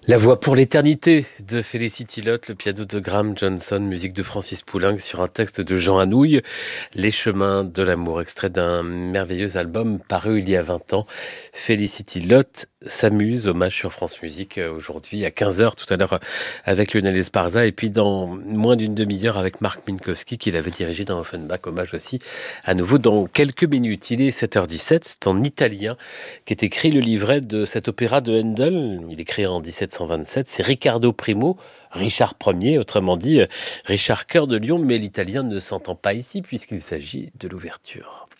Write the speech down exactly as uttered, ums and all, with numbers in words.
La voix pour l'éternité de Felicity Lott, le piano de Graham Johnson, musique de Francis Poulenc sur un texte de Jean Anouilh, Les chemins de l'amour, extrait d'un merveilleux album paru il y a vingt ans. Felicity Lott s'amuse, hommage sur France Musique euh, aujourd'hui à quinze heures tout à l'heure avec Lionel Esparza et puis dans moins d'une demi-heure avec Marc Minkowski qui l'avait dirigé dans Offenbach, hommage aussi à nouveau dans quelques minutes. Il est sept heures dix-sept, c'est en italien qu'est écrit le livret de cet opéra de Handel. Il est écrit en dix-sept cent vingt-sept. C'est Riccardo Primo, Richard Ier, autrement dit euh, Richard Cœur de Lion, mais l'italien ne s'entend pas ici puisqu'il s'agit de l'ouverture.